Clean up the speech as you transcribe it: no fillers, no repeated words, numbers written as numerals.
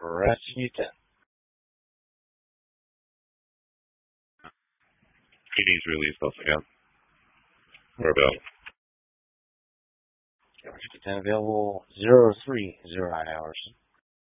Rasputin. PD's released once again. We're about. Available 0309 hours.